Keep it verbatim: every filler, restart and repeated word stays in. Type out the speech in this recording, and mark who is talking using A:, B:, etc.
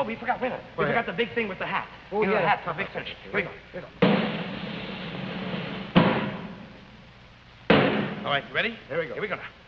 A: we forgot. Wait a minute. We
B: Go
A: forgot
B: ahead.
A: the big thing with the hat.
B: Oh,
A: you know,
B: yeah.
A: the hat for the big finish. Here we go. Here we go. All right, you ready?
B: All right, you ready?
A: Here we go.
B: Here we go now.